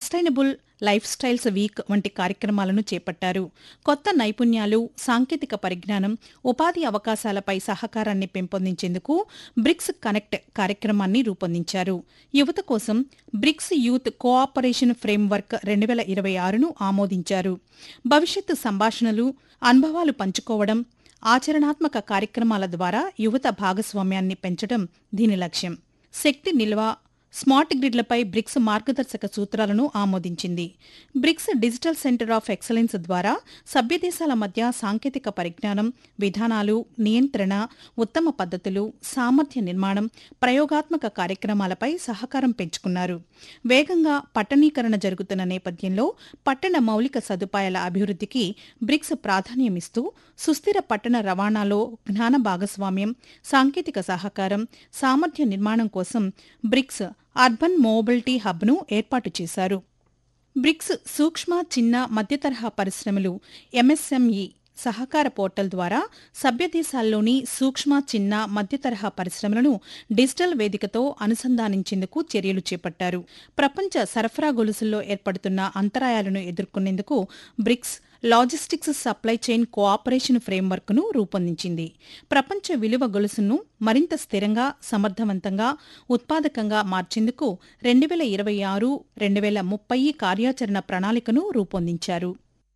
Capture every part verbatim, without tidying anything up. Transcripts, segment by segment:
Sustainable life styles week వంటి కార్యక్రమాలను చేపట్టారు. కొత్త నైపుణ్యాలు, సాంకేతిక పరిజ్ఞానం, ఉపాధి అవకాశాలపై సహకారాన్ని పెంపొందించేందుకు బ్రిక్స్ కనెక్ట్ కార్యక్రమాన్ని రూపొందించారు. యువత కోసం బ్రిక్స్ యూత్ కోఆపరేషన్ ఫ్రేమ్వర్క్ రెండు వేల ఇరవై ఆరును ఆమోదించారు. భవిష్యత్తు సంభాషణలు, అనుభవాలు పంచుకోవడం, ఆచరణాత్మక కార్యక్రమాల ద్వారా యువత భాగస్వామ్యాన్ని పెంచడం దీని లక్ష్యం. శక్తి నిల్వ, స్మార్ట్ గ్రిడ్లపై బ్రిక్స్ మార్గదర్శక సూత్రాలను ఆమోదించింది. Bricks digital centre of excellence ద్వారా సభ్యదేశాల మధ్య సాంకేతిక పరిజ్ఞానం, విధానాలు, నియంత్రణ, ఉత్తమ పద్ధతులు, సామర్థ్య నిర్మాణం, ప్రయోగాత్మక కార్యక్రమాలపై సహకారం పెంచుకున్నారు. వేగంగా పట్టణీకరణ జరుగుతున్న నేపథ్యంలో పట్టణ మౌలిక సదుపాయాల అభివృద్ధికి బ్రిక్స్ ప్రాధాన్యమిస్తూ సుస్థిర పట్టణ రవాణాలో జ్ఞాన భాగస్వామ్యం, సాంకేతిక సహకారం, సామర్థ్య నిర్మాణం కోసం బ్రిక్స్ అర్బన్ మోబిలిటీ హబ్ను ఏర్పాటు చేశారు. బ్రిక్స్ సూక్ష్మ, చిన్న, మధ్యతరహా పరిశ్రమలు ఎంఎస్ఎంఈ సహకార పోర్టల్ ద్వారా సభ్యదేశాల్లోని సూక్ష్మ, చిన్న, మధ్యతరహా పరిశ్రమలను డిజిటల్ వేదికతో అనుసంధానించేందుకు చర్యలు చేపట్టారు. ప్రపంచ సరఫరా గొలుసుల్లో ఏర్పడుతున్న అంతరాయాలను ఎదుర్కొనేందుకు bricks logistics supply chain cooperation ఫ్రేమ్వర్క్ను రూపొందించింది. ప్రపంచ విలువ గొలుసును మరింత స్థిరంగా, సమర్థవంతంగా, ఉత్పాదకంగా మార్చేందుకు రెండు వేల ఇరవై ఆరు రెండు వేల ముప్పై కార్యాచరణ ప్రణాళికను రూపొందించారు.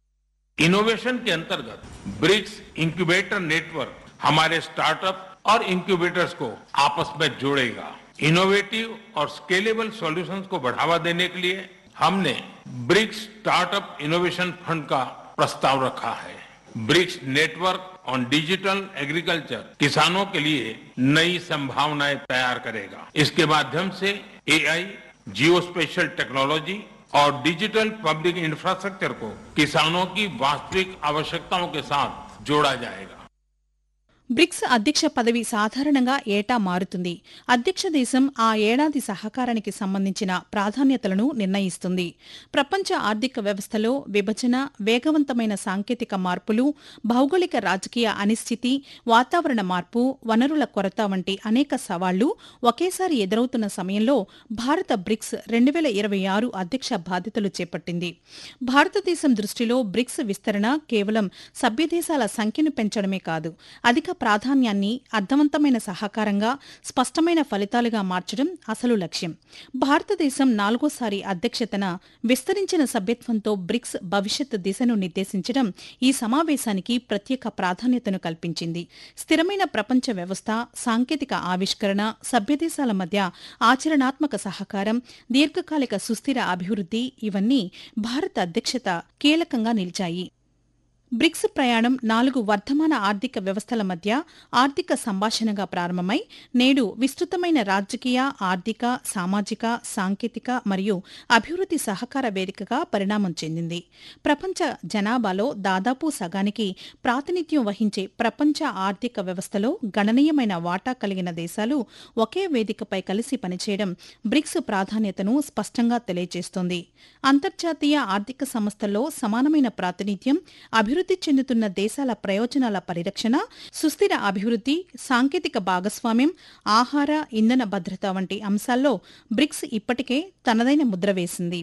इनोवेशन के अंतर्गत ब्रिक्स इंक्यूबेटर नेटवर्क हमारे स्टार्टअप और इंक्यूबेटर्स को आपस में जोड़ेगा. इनोवेटिव और स्केलेबल सॉल्यूशंस को बढ़ावा देने के लिए हमने ब्रिक्स स्टार्टअप इनोवेशन फंड का प्रस्ताव रखा है. BRICS network on digital agriculture किसानों के लिए नई संभावनाएं तैयार करेगा. इसके माध्यम से एआई, जियो स्पेशल टेक्नोलॉजी और डिजिटल पब्लिक इंफ्रास्ट्रक्चर को किसानों की वास्तविक आवश्यकताओं के साथ जोड़ा जाएगा. బ్రిక్స్ అధ్యక్ష పదవి సాధారణంగా ఏటా మారుతుంది. అధ్యక్ష దేశం ఆ ఏడాది సహకారానికి సంబంధించిన ప్రాధాన్యతలను నిర్ణయిస్తుంది. ప్రపంచ ఆర్థిక వ్యవస్థలో విభజన, వేగవంతమైన సాంకేతిక మార్పులు, భౌగోళిక రాజకీయ అనిశ్చితి, వాతావరణ మార్పు, వనరుల కొరత వంటి అనేక సవాళ్లు ఒకేసారి ఎదురవుతున్న సమయంలో భారత బ్రిక్స్ రెండు వేల ఇరవై ఆరు అధ్యక్ష బాధ్యతలు చేపట్టింది. భారతదేశం దృష్టిలో బ్రిక్స్ విస్తరణ కేవలం సభ్యదేశాల సంఖ్యను పెంచడమే కాదు, అధిక ప్రాధాన్యాన్ని అర్థవంతమైన సహకారంగా, స్పష్టమైన ఫలితాలుగా మార్చడం అసలు లక్ష్యం. భారతదేశం నాలుగోసారి అధ్యక్షతన విస్తరించిన సభ్యత్వంతో బ్రిక్స్ భవిష్యత్ దిశను నిర్దేశించడం ఈ సమావేశానికి ప్రత్యేక ప్రాధాన్యతను కల్పించింది. స్థిరమైన ప్రపంచ వ్యవస్థ, సాంకేతిక ఆవిష్కరణ, సభ్యదేశాల మధ్య ఆచరణాత్మక సహకారం, దీర్ఘకాలిక సుస్థిర అభివృద్ధి ఇవన్నీ భారత అధ్యక్షత కీలకంగా నిలిచాయి. బ్రిక్స్ ప్రయాణం నాలుగు వర్ధమాన ఆర్థిక వ్యవస్థల మధ్య ఆర్థిక సంభాషణగా ప్రారంభమై నేడు విస్తృతమైన రాజకీయ, ఆర్థిక, సామాజిక, సాంకేతిక మరియు అభివృద్ధి సహకార వేదికగా పరిణామం చెందింది. ప్రపంచ జనాభాలో దాదాపు సగానికి ప్రాతినిధ్యం వహించే ప్రపంచ ఆర్థిక వ్యవస్థలో గణనీయమైన వాటా కలిగిన దేశాలు ఒకే వేదికపై కలిసి పనిచేయడం బ్రిక్స్ ప్రాధాన్యతను స్పష్టంగా తెలియజేస్తోంది. అంతర్జాతీయ ఆర్థిక సంస్థల్లో సమానమైన ప్రాతినిధ్యం, అభివృద్ధి అభివృద్ధి చెందుతున్న దేశాల ప్రయోజనాల పరిరక్షణ, సుస్థిర అభివృద్ధి, సాంకేతిక భాగస్వామ్యం, ఆహార, ఇంధన భద్రత వంటి అంశాల్లో బ్రిక్స్ ఇప్పటికే తనదైన ముద్ర వేసింది.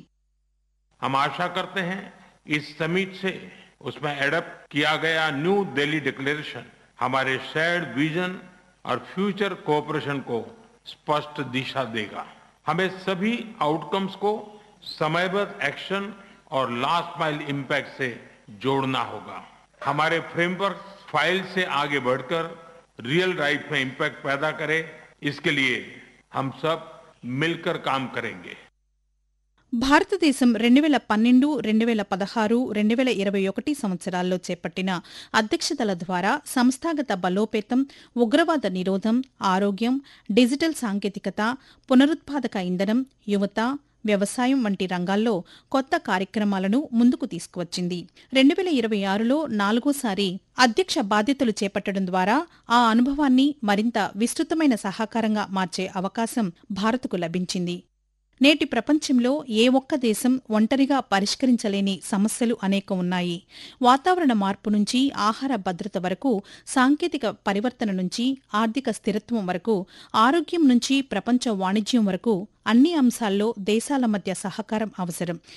हम आशा करते हैं इस समिट से उसमें एडप्ट किया गया न्यू दिल्ली डिक्लेरेशन हमारे शेयर्ड विजन और फ्यूचर कोऑपरेशन को स्पष्ट दिशा देगा. हमें सभी आउटकम्स को समयबद्ध एक्शन और लास्ट माइल इम्पैक्ट से जोड़ना होगा. हमारे फ्रेमवर्क फाइल से आगे बढ़कर रियल लाइफ में इम्पैक्ट पैदा करे, इसके लिए हम सब मिलकर काम करेंगे. భారతదేశం రెండు వేల పన్నెండు రెండు వేల పదహారు రెండు వేల ఇరవై ఒకటి సంవత్సరాల్లో చేపట్టిన అధ్యక్షతల ద్వారా సంస్థాగత బలోపేతం, ఉగ్రవాద నిరోధం, ఆరోగ్యం, డిజిటల్ సాంకేతికత, పునరుత్పాదక ఇంధనం, యువత, వ్యవసాయం వంటి రంగాల్లో కొత్త కార్యక్రమాలను ముందుకు తీసుకువచ్చింది. రెండు వేల ఇరవై ఆరులో నాలుగోసారి అధ్యక్ష బాధ్యతలు చేపట్టడం ద్వారా ఆ అనుభవాన్ని మరింత విస్తృతమైన సహకారంగా మార్చే అవకాశం భారత్కు లభించింది. నేటి ప్రపంచంలో ఏ ఒక్క దేశం ఒంటరిగా పరిష్కరించలేని సమస్యలు అనేకం ఉన్నాయి. వాతావరణ మార్పు నుంచి ఆహార భద్రత వరకు, సాంకేతిక పరివర్తన నుంచి ఆర్థిక స్థిరత్వం వరకు, ఆరోగ్యం నుంచి ప్రపంచ వాణిజ్యం వరకు అన్ని అంశాల్లో దేశాల మధ్య సహకారం అవసరం.